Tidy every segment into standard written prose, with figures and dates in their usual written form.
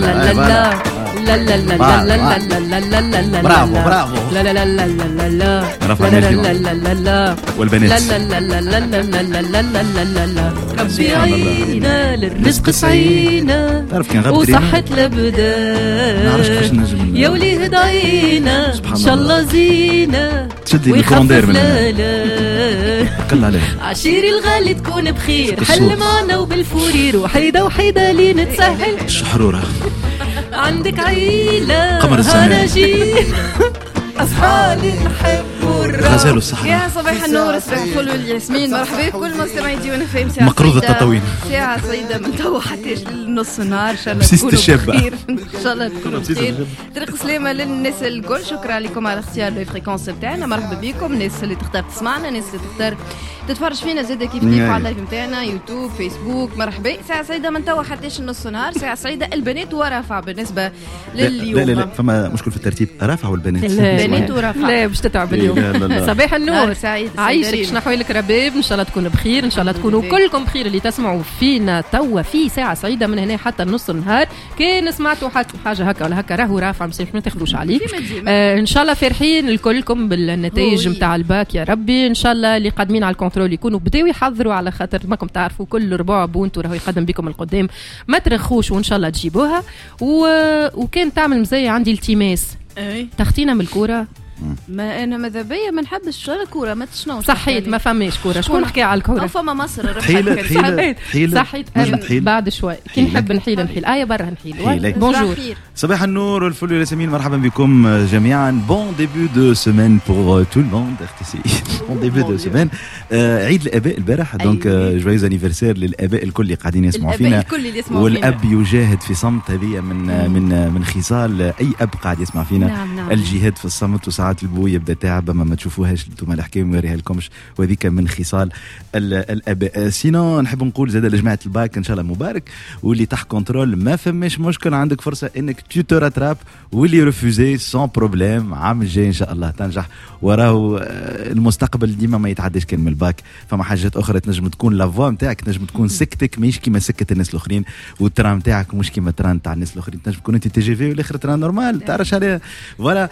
لا لا لا لا لا لا لا لا لا لا برافو برافو لا لا لا لا لا لا رفع لا لا لا لا لا والبنات لا لا لا لا لا لا لا لا لا لا لا ربي عينا للرزق سعينا وصحة الأبدان يا ولي هداينا إن شاء الله زينا تشدي الكوندير من كل عليه عشيري الغالي تكون بخير حل معنا وبالفورير وحيدة وحيدة لي نتسهل الشحرورة عندك عيلة قمر الزمان أصحابي نحب غزال الصحراء. يا صباح النور صباح الفل والياسمين مرحبا بكل مستمعي ديوان فهم ساعة مقروض التطاوين ساعة سعيدة من توا حتى لنص النهار إن شاء الله تكونوا بخير إن شاء الله تكونوا بخير. طريق سلامة للناس الكل شكرا لكم على اختيار الفريكونس بتاعنا مرحبا بكم الناس اللي تختار تسمعنا الناس اللي تختار تتفرج فينا زادة كيف كيف على اللايف بتاعنا يوتيوب فيسبوك مرحبا ساعة سعيدة من توا حتى نص النهار ساعة سعيدة البنات ورافع بالنسبة لليوم. لا فما مشكل في الترتيب رافع والبنات البنات ورافع لا باش تتعب اليوم. صباح النور عايشك شنو احوالك رباب ان شاء الله تكونوا بخير ان شاء الله تكونوا كلكم بخير اللي تسمعوا فينا توا في ساعه سعيده من هنا حتى نص النهار كان سمعتوا حاجه هكا ولا هكا راهو رافع ما تاخذوش عليه ان شاء الله فرحين الكلكم بالنتائج نتاع الباك يا ربي ان شاء الله اللي قادمين على الكنترول يكونوا بداو يحضروا على خاطر ماكم تعرفوا كل ربع بونتو راهو يقدم بكم القدام ما ترخوش وان شاء الله تجيبوها وكان تعمل مزيه عندي التماس تختينا من الكوره ما انا ماذا بيا ما نحبش الكوره ما تشنوش صحيت ما فماش كوره شكون حكى على الكوره فما مصر صحيت بعد شوي كي نحب نحيل آية برا نحيل بونجور صباح النور والفل والياسمين مرحبا بكم جميعا بون ديبيو دو سيمين بور تو الموند ارتسي بون ديبيو دو سيمين عيد الاباء البارح دونك جويز انيفرسير للاباء الكل اللي قاعدين يسمعوا فينا والاب يجاهد في صمت هذه من خصال اي اب قاعد يسمع فينا الجهاد في الصمت وساعات البو يبدا تعب ما تشوفوهاش انتم الحكايه ما يوريها لكمش وهذيك من خصال الاباء. سينو نحب نقول زاد لجماعه الباك ان شاء الله مبارك واللي تحت كنترول ما فماش مشكل عندك فرصه انك تو راتراب واللي ريفوزي سون بروبليم عام الجاي ان شاء الله تنجح وراه المستقبل ديما ما يتعداش كان من الباك فما حاجات اخرى تنجم تكون لافوا نتاعك تنجم تكون سكتك مش كيما سكه الناس الاخرين والتران نتاعك مش كيما تران نتاع الناس الاخرين تنجم تكون انت تي جي في والاخر تران نورمال تعرفش عليها فوالا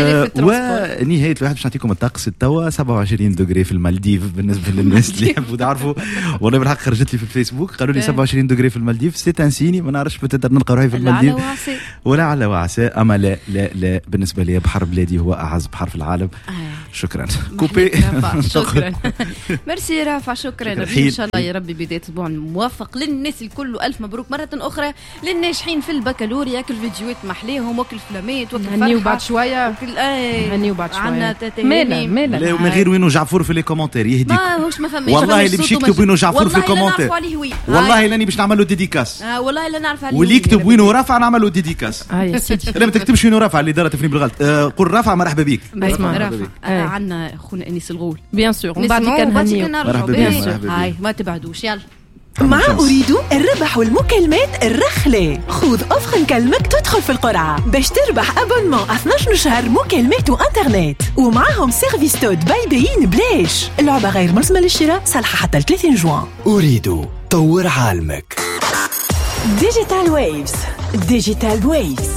ونهايه الواحد باش نعطيكم الطقس التوا 27 دوغري في المالديف بالنسبه للناس اللي يحبوا تعرفوا والله بالحق خرجت لي في الفيسبوك قالوا لي 27 دوغري في المالديف سي تنسيني ما نعرفش بتقدر نلقى روحي في المالديف ولا على وعسى اما لا لا لا بالنسبه لي بحر بلادي هو اعز بحر في العالم. شكرا كوبي شكرا ميرسي رافع شكرا ان شاء الله يا ربي بدايه اسبوع موفق للناس الكل الف مبروك مره اخرى للناجحين في البكالوريا كل فيديوهات محليهم وكل فلامات وكل فرحه هنيو بعد شويه هنيو بعد شويه مالا لا ومن غير وينو جعفور في لي كومونتير يهديك ماهوش ما فهمش والله اللي باش يكتب وينو جعفور في الكومونتير والله لاني باش نعمل له ديديكاس والله لا نعرف عليه واللي يكتب وينو رافع نعمل له ديديكاس يا سيدي لا ما تكتبش وينو رافع اللي دار تفني بالغلط قول رافع مرحبا بك رافع عندنا خونا انيس الغول بيان سور ومن بعد كان هنيو مرحبا بك هاي ما تبعدوش يلا مع أريد الربح والمكالمات الرخلة خذ أفخن كلمك تدخل في القرعة باش تربح أبونمون 12 شهر مكالمات وإنترنت ومعهم سيرفيس تود بايبين بلاش. اللعبة غير ملزمة للشراء صالحة حتى 30 جوان. أريد طور عالمك. ديجيتال ويفز ديجيتال ويفز.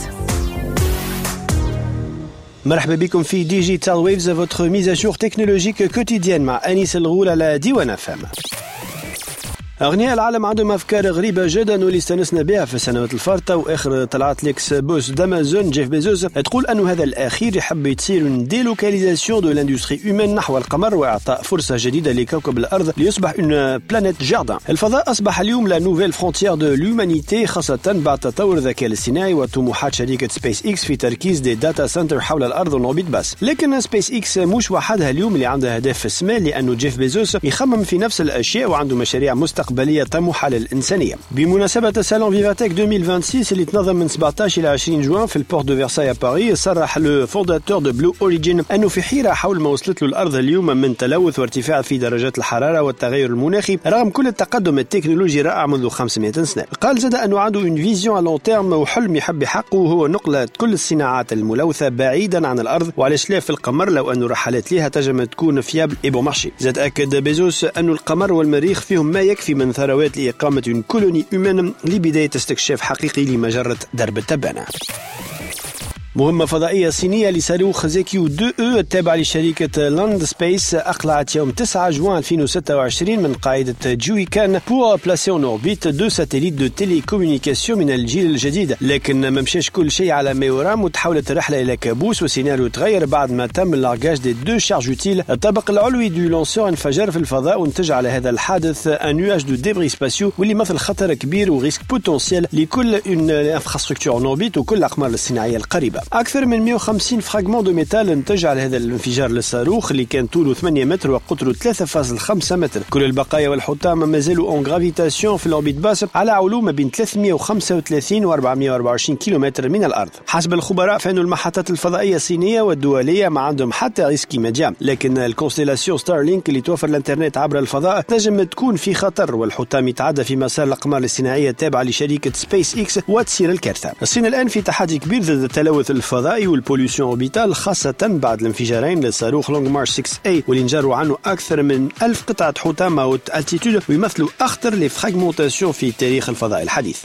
مرحبا بكم في ديجيتال ويفز votre mise à jour technologique quotidienne مع أنيس الغول على ديوان فام. أغنياء العالم عندهم أفكار غريبة جدا واللي استنسنا بها في السنوات الفارطة وآخر طلعت ليكس بوس دامازون جيف بيزوس تقول أنه هذا الأخير يحب تصير une délocalisation de l'industrie humaine نحو القمر وإعطاء فرصة جديدة لكوكب الأرض ليصبح une planète jardin. الفضاء أصبح اليوم la nouvelle frontière de l'humanité خاصة بعد تطور الذكاء الاصطناعي وطموحات شركة سبيس إكس في تركيز دي داتا سنتر حول الأرض ونوبيت بس. لكن سبيس إكس مش وحدها اليوم اللي عندها هدف في السماء لأنه جيف بيزوس يخمم في نفس الأشياء وعنده مشاريع مستقبلية طموحة للإنسانية. بمناسبة سالون فيفاتيك 2026 اللي تنظم من 17 إلى 20 جوان في البورت دو فرساي باريس صرح لو فونداتور دو بلو أوريجين أنه في حيرة حول ما وصلت له الأرض اليوم من تلوث وارتفاع في درجات الحرارة والتغير المناخي رغم كل التقدم التكنولوجي رائع منذ 500 سنة. قال زاد أنه عنده une vision à long terme وحلم يحب يحققه هو نقلة كل الصناعات الملوثة بعيدا عن الأرض وعلاش لا في القمر لو أنه رحلات ليها تنجم تكون فيابل إي بون مارشي. زاد أكد بيزوس أنه القمر والمريخ فيهم ما يكفي من ثروات لإقامة كولوني أومان لبداية استكشاف حقيقي لمجرة درب التبانة. مهمة فضائية صينية لصاروخ زيكيو 2 التابعة لشركة لاند سبيس أقلعت يوم 9 جوان 2026 من قاعدة جويكان pour placer en orbite 2 satellites de télécommunication من الجيل الجديد، لكن ما مشاش كل شيء على ما يرام وتحولت الرحلة إلى كابوس والسيناريو تغير بعد ما تم اللارجاج دي 2 شارج يوتيل. الطابق العلوي دو لانسور انفجر في الفضاء وانتج على هذا الحادث ان نواج دو ديبري سباسيو واللي مثل خطر كبير وريسك بوتنسيال لكل انفراستركتور اون اوربيت وكل الأقمار الصناعية القريبة. أكثر من 150 فراغمون دو ميتال انتج على هذا الانفجار للصاروخ اللي كان طوله 8 متر وقطره 3.5 متر. كل البقايا والحطام ما زالوا اون غرافيتاسيون في الأوربيت باس على علو ما بين 335 و 424 كيلومتر من الأرض. حسب الخبراء فإن المحطات الفضائية الصينية والدولية ما عندهم حتى ريسك مادي، لكن الكونستيلاسيون ستارلينك اللي توفر الانترنت عبر الفضاء تنجم تكون في خطر والحطام يتعدى في مسار الأقمار الصناعية التابعة لشركة سبيس إكس وتصير الكارثة. الصين الآن في تحدي كبير ضد التلوث الفضائي والبوليسيون اوربيتال خاصة بعد الانفجارين للصاروخ لونغ مارش 6A واللي انجروا عنه أكثر من 1000 قطعة حطام أوت ألتيتود ويمثلوا أخطر لي فراغمونتاسيون في تاريخ الفضاء الحديث.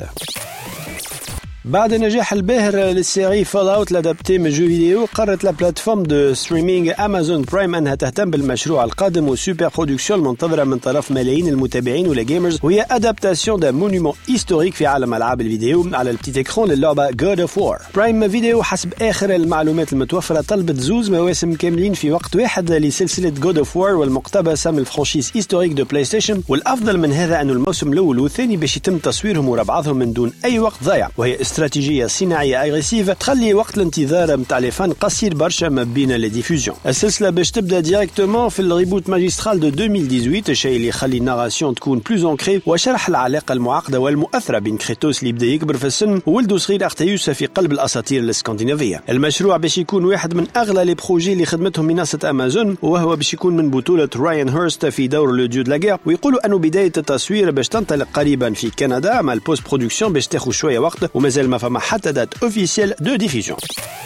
بعد نجاح الباهر للسيري فول اوت لادابتي من جو فيديو، قررت لا بلاتفورم دو ستريمينغ امازون برايم انها تهتم بالمشروع القادم والسوبر برودكسيون المنتظره من طرف ملايين المتابعين ولا جيمرز، وهي ادابتاسيون دا مونيمون هيستوريك في عالم العاب الفيديو على البتيت اكرون للعبه جود اوف وار. برايم فيديو حسب اخر المعلومات المتوفره طلبت زوز مواسم كاملين في وقت واحد لسلسله جود اوف وار والمقتبسه من الفرانشيز هيستوريك دو بلاي ستيشن، والافضل من هذا انه الموسم الاول والثاني باش يتم تصويرهم ورا بعضهم من دون اي وقت ضايع، وهي استراتيجية صناعية اغريسيف تخلي وقت الانتظار متاع لي فان قصير برشا ما بين لي ديفوزيون. السلسلة باش تبدا ديريكتومون في الريبوت ماجسترال دو 2018، الشيء اللي يخلي الناراسيون تكون بلوز انكري وشرح العلاقة المعقدة والمؤثرة بين كريتوس اللي بدا يكبر في السن وولده صغير أرتيوس في قلب الأساطير الاسكندنافية. المشروع باش يكون واحد من أغلى لي بروجي اللي خدمتهم منصة أمازون، وهو باش يكون من بطولة راين هيرست في دور لو ديو دو لا، ويقولوا أنه بداية التصوير باش تنطلق قريبا في كندا، مع البوست برودكسيون باش تاخذ شوية وقت ومازال ما فما حتى دات اوفيسيال دو ديفيزيون.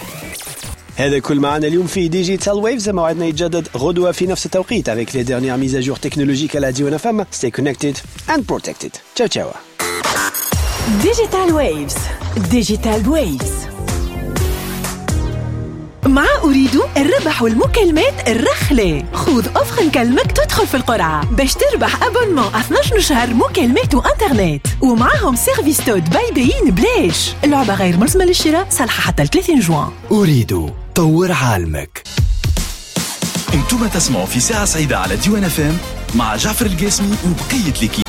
هذا كل معنا اليوم في ديجيتال ويفز، موعدنا يتجدد غدوة في نفس التوقيت avec les dernières mises à jour technologiques à la Diwan FM. Stay connected and protected. Ciao ciao. Digital Waves. Digital Waves. مع أريد الربح والمكالمات الرخلة. خذ أوفر نكلمك تدخل في القرعة باش تربح أبونمون 12 شهر مكالمات وإنترنت، ومعهم سيرفيس تود بايبين بلاش. اللعبة غير ملزمة للشراء، صالحة حتى 30 جوان. أريد طور عالمك. انتم تسمعوا في ساعة سعيدة على ديوان FM مع جعفر القاسمي وبقية الكيف.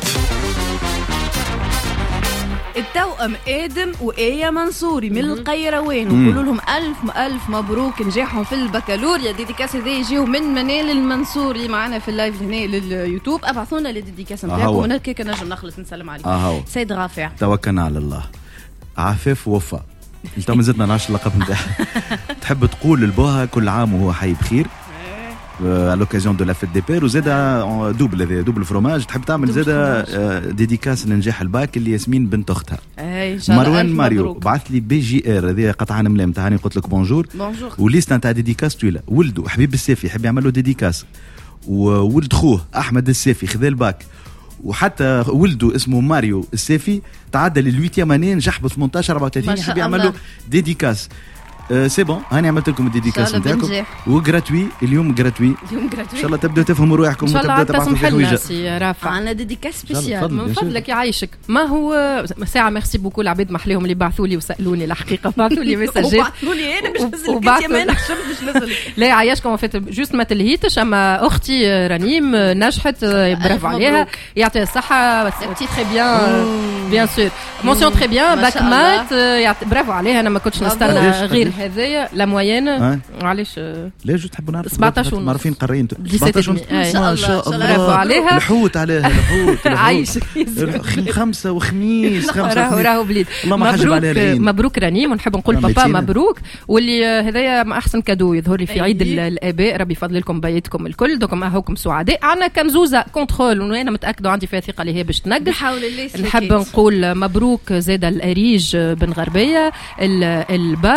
التوأم آدم وآية منصوري من القيروان، ونقول لهم ألف مبروك نجاحهم في البكالوريا. ديديكاس هذا يجيو من منال المنصوري معنا في اللايف هنا لليوتيوب. ابعثوا لنا الديديكاس نتاعكم ونهكا نجم نخلص نسلم عليكم. سيد رافع توكلنا على الله. عفاف ووفاء انت مازلنا نعرفش اللقب نتاعها. تحب تقول لبوها كل عام وهو حي بخير à l'occasion de la fête des pères، وزاده دوبل فروماج. تحب تعمل زاده ديديكاس لنجاح الباك اللي ياسمين بنت اختها مروان ماريو بعث لي بي جي ار هذه قطعه ملام تاعي قلت لك بونجور وليست نتاع ديديكاس طويله. ولده حبيب السيفي يحب يعمل له ديديكاس، وولد خوه احمد السيفي خذا الباك، وحتى ولده اسمه ماريو السيفي تعدى لل8 انين نجح ب 18 34 يحب يعمل له ديديكاس. سي بون هاني عملت لكم الديديكاس نتاعكم وغراتوي اليوم غراتوي ان شاء الله تبداو تفهموا روحكم وتبداو تبعثوا في حويجه. سي رافع عندنا ديديكاس سبيسيال من فضلك يعيشك. ما هو ساعه ميرسي بوكو العباد محليهم اللي بعثوا لي وسالوني الحقيقه بعثوا لي ميساجات وبعثوا لي انا باش نزل كمان باش نزل لا عايشكم فات جوست ما تلهيتش. اما اختي رنيم نجحت برافو عليها يعطيها الصحه. تي تري بيان سور مونسيون تري بيان باك مات برافو عليها. انا ما كنتش نستنى غير هذايا لا موينه. علاش لا جو تحبوا نعرفوا 17 معروفين قارين 17 ما شاء الله برافو عليها. الحوت عليها الحوت عايش خمسة وخميس راهو بليد. الله ما حجب عليها العين. مبروك رنيم ونحب نقول بابا مبروك. واللي هذايا احسن كادو يظهر لي في عيد الاباء. ربي يفضل لكم بيتكم الكل دوكم اهوكم سعداء. عندنا كنزوزه كنترول وانا متاكده عندي فيها ثقه اللي هي باش تنجح. بحول الله نحب نقول مبروك زاد الاريج بن غربيه الباك وزين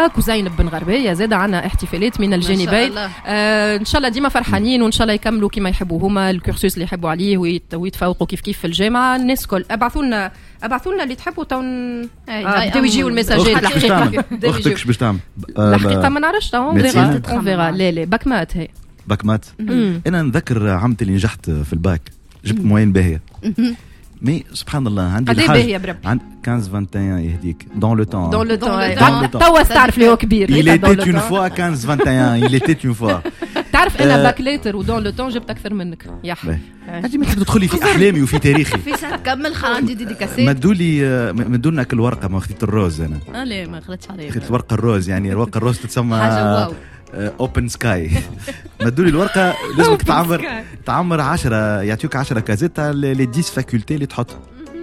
زينب بن غربية، زاد عنا احتفالات من الجانبين. ان شاء الله ديما فرحانين، وان شاء الله يكملوا كما يحبوا هما الكورسوس اللي يحبوا عليه ويتفوقوا كيف في الجامعه. الناس الكل ابعثوا لنا اللي تحبوا بداو يجيو المساجات. اختك باش تعمل الحقيقه ما نعرفش اون فيغا. لا باكمات هي باكمات. انا نذكر عمت اللي نجحت في الباك، جبت موين باهيه. مي سبحان الله عندي الحاجه عند 15-21 يهديك دون لو تون توا تعرف اللي هو كبير. il était une fois 15-21 il était une fois. تعرف انا باك ليتر ودون لو تون جبت اكثر منك يا اخي. انت ما تدخلي في احلامي وفي تاريخي. في ساعه كمل عندي ديديكاسيت. مدولنا كل ورقه ما خديت الروز انا. لا ما خدتش عليه. خديت الورقه الروز، يعني الورقه الروز تتسمى اوبن سكاي. مدولي الورقه لازمك تعمر 10، يعطيوك 10 كازيت لي 10 فاكولتي اللي تحط.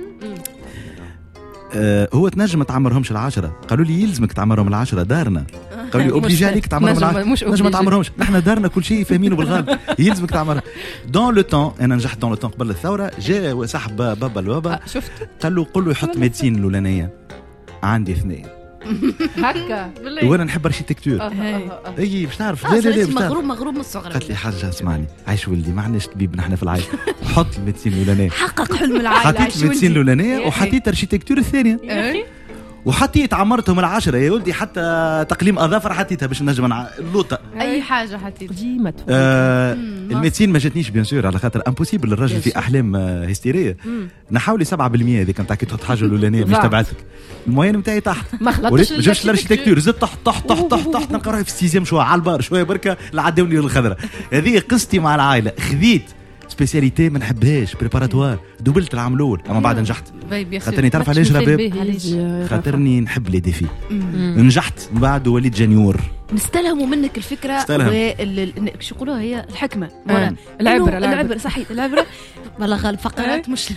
هو تنجم تعمرهمش ال10. قالوا لي يلزمك تعمرهم ال10 دارنا. قالوا لي اوبليجي عليك تعمرهم مش ما تعمرهمش، نحن دارنا كل شيء فاهمينه بالغالب. يلزمك تعمر دون لو تون. انا نجحت دون لو تون قبل الثوره. جاء صاحب بابا الوابا قال له قل له يحط ميديسين الاولانيه، عندي 2 هكا وانا نحب اركيتكتور. اي باش تعرف. لا مغروب من الصغر. قالت لي حاجه اسمعني، عايش ولدي ما عندناش طبيب نحن في العائله، حط الميديسين الاولانيه. حقق حلم العائله. حطيت الميديسين الاولانيه وحطيت اركيتكتور الثانيه، وحطيت عمرتهم ال10 يا ولدي. حتى تقليم اظافر حطيتها باش نجم اللوطه. اي حاجه حطيت ديما. الميديسين ما جاتنيش بيان سور، على خاطر امبوسيبل الراجل في احلام هستيريه. نحاولي 7% هذيك نتاع كي تحط حاجه الاولانيه مش تبعتك. الموين نتاعي تحت ما خلطتش. ما جاش الاركيتكتور، زدت تحت نلقى روحي في السيزيام شويه على البار شويه بركه العداوني الخضراء. هذه قصتي مع العائله. خذيت سبيسياليتي ما نحبهاش بريباراتوار، دوبلت العام الاول اما بعد نجحت. خاطرني تعرف علاش رباب؟ خاطرني نحب لي ديفي. نجحت من بعد وليت جانيور. نستلهموا منك الفكره شو يقولوها هي الحكمه. العبره صحيح العبره والله غالب فقرات مش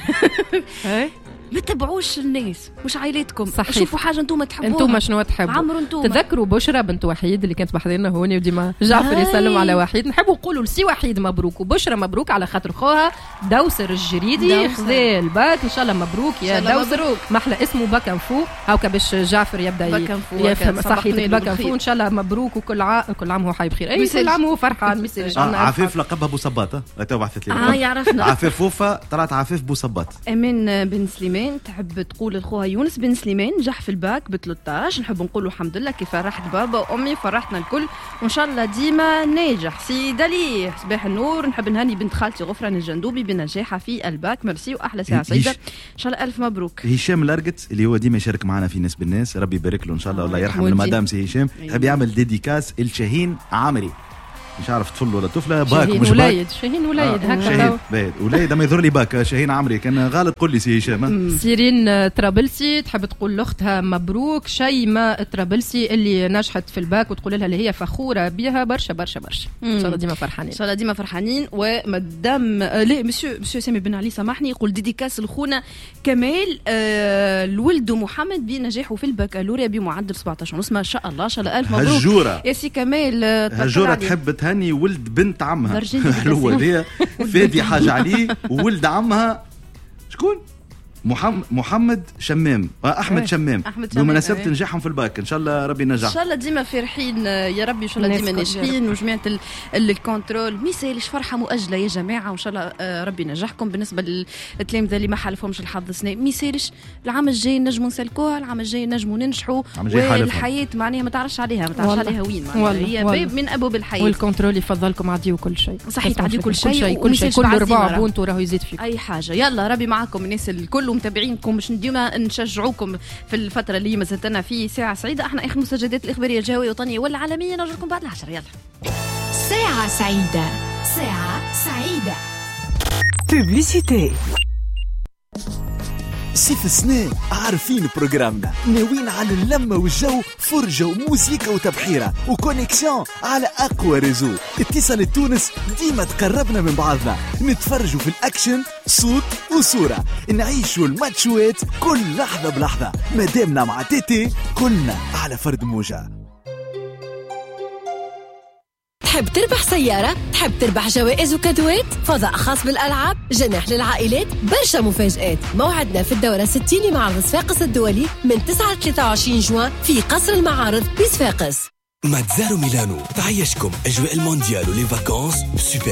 ما تتبعوش الناس، مش عائلتكم. شوفوا حاجه انتم تحبوها. انتم شنو تحبوا؟ عمرو انتم تذكروا بشرى بنت وحيد اللي كانت بحضرنا هوني، وديما جعفر يسلم على وحيد. نحبوا نقولوا لسي وحيد مبروك وبشرى مبروك على خاطر خوها دوسر الجريدي خذا الباك. ان شاء الله مبروك يا دوسر. محلى اسمه باكنفو هاكا باش جعفر يبدا يفهم صحيح باكنفو. ان شاء الله مبروك وكل عام هو حي بخير. اي كل عام هو فرحان. ميساج عفيف لقبها بو صباط. تو بعثت لي يعرفنا عفيف فوفا طلعت عفيف بو صباط. امين بن سليمان تحب تقول لخوها يونس بن سليمان نجح في الباك ب13. نحب نقول الحمد لله كيف فرحت بابا وامي، فرحتنا الكل، وان شاء الله ديما ناجح. سيدة لي صباح النور. نحب نهني بنت خالتي غفران الجندوبي بنجاحها في الباك. ميرسي واحلى ساعه سعيده ان شاء الله. الف مبروك. هشام الارقت اللي هو ديما يشارك معنا في ناس بالناس، ربي يبارك له ان شاء الله والله يرحم المدام سي هشام. يحب يعمل ديديكاس الشاهين عامري، مش عارف طفل ولا طفله باك مش باك. شاهين ولايد هكا. شاهين ولايد ما يظهر لي باك. شاهين عمري كان غالب. قول لي سي هشام. سيرين طرابلسي تحب تقول لاختها مبروك. شيماء طرابلسي اللي نجحت في الباك وتقول لها اللي هي فخوره بها برشا برشا برشا. ان شاء الله ديما فرحانين. ان شاء الله ديما فرحانين. ومدام لا مسيو سامي بن علي سامحني يقول ديديكاس لخونا كمال الولد محمد بنجاحه في البكالوريا بمعدل 17.5 ما شاء الله. ان شاء الله الف مبروك هجوره يا سي كمال. هجوره تحب هني ولد بنت عمها حلوه ذي فادي حاجه عليه. وولد عمها شكون؟ محمد شمام احمد شمام بمناسبه نجاحهم في الباك. ان شاء الله ربي ينجح. ان شاء الله ديما فرحين يا ربي. ان شاء الله ديما ناجحين. وجماعه الكنترول ميسالش فرحه مؤجله يا جماعه. وان شاء الله ربي ينجحكم. بالنسبه للتلامذه اللي ما حالفهمش الحظ السنه ميسالش العام الجاي نجموا نسلكوها، العام الجاي نجموا ننجحوا. والحياه معناها ما تعرفش عليها وين هي باب من ابواب الحياه. والكنترول يفضلكم عديوا كل شيء. صحيح تعديوا كل شيء كل 4 بونت وراه يزيد فيكم اي حاجه. يلا ربي معاكم الناس الكل ومتابعينكم باش ديما نشجعوكم في الفتره اللي مازلتنا في ساعه سعيده. احنا اخر المستجدات الاخباريه الجويه الوطنيه والعالميه. نرجعكم بعد 10. يلا ساعه سعيده. ساعه سعيده. بوبليسيتي. سيف سنين عارفين بروجرامنا، ناويين على اللمة والجو، فرجة وموسيقى وتبحيرة وكونيكسيون على أقوى ريزو. اتصال تونس ديما تقربنا من بعضنا، نتفرجوا في الأكشن صوت وصورة، نعيشوا الماتشوات كل لحظة بلحظة. مادامنا مع تيتي كلنا على فرد موجة. تحب تربح سيارة؟ تحب تربح جوائز وكادوات؟ فضاء خاص بالألعاب؟ جناح للعائلات؟ برشا مفاجآت. موعدنا في الدورة 60 لمعرض صفاقس الدولي من 9 ل 23 جوان في قصر المعارض بصفاقس. ماتزارو ميلانو تعيشكم أجواء المونديال ولي فاكانس سوبر